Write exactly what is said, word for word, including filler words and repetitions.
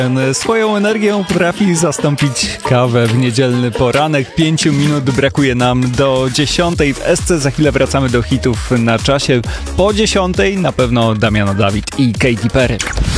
Swoją energią potrafi zastąpić kawę w niedzielny poranek. Pięciu minut brakuje nam do dziesiątej w Esce. Za chwilę wracamy do hitów na czasie. Po dziesiątej na pewno Damiano David i Katy Perry.